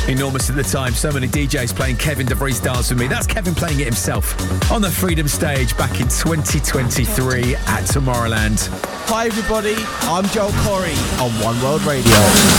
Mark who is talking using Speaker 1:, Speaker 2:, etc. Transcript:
Speaker 1: Enormous at the time. So many DJs playing Kevin DeVries Dance With Me. That's Kevin playing it himself on the Freedom Stage back in 2023 at Tomorrowland.
Speaker 2: Hi everybody, I'm Joel Corey on One World Radio.